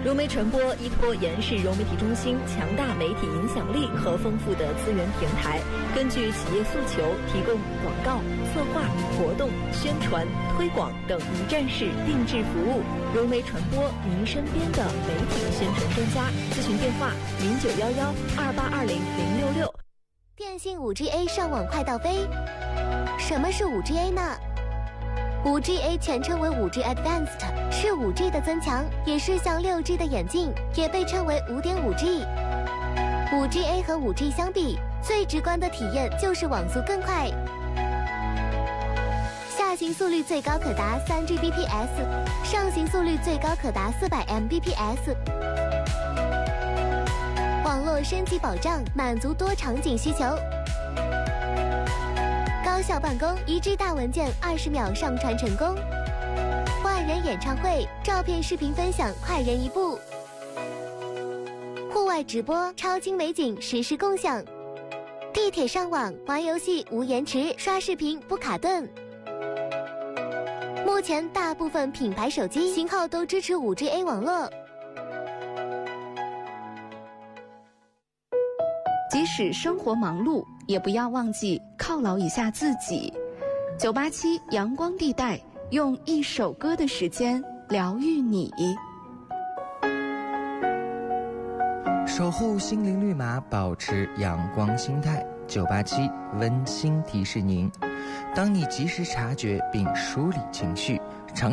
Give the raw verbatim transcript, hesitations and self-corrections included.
融媒传播依托延世融媒体中心强大媒体影响力和丰富的资源平台，根据企业诉求，提供广告、策划、活动、宣传、推广等一站式定制服务。融媒传播，您身边的媒体宣传专家。咨询电话：零九幺幺二八二零零六六。 电信 五 G A 上网快到飞。什么是 五 G A 呢？ 五 G A 全称为 五 G Advanced， 是 五 G 的增强，也是向 六 G 的演进，也被称为 五点五 G。 五 G A 和 五 G 相比，最直观的体验就是网速更快，下行速率最高可达 三 G B P S， 上行速率最高可达 四百 M B P S。 网络升级保障，满足多场景需求，高效办公，一 G 大文件二十秒上传成功，万人演唱会，照片视频分享快人一步，户外直播，超清美景实时共享，地铁上网玩游戏无延迟，刷视频不卡顿。目前大部分品牌手机型号都支持 五 G A 网络。 即使生活忙碌，也不要忘记犒劳一下自己。九八七阳光地带，用一首歌的时间疗愈你。 守护心灵绿码，保持阳光心态。九八七温馨提示您：当你及时察觉并梳理情绪，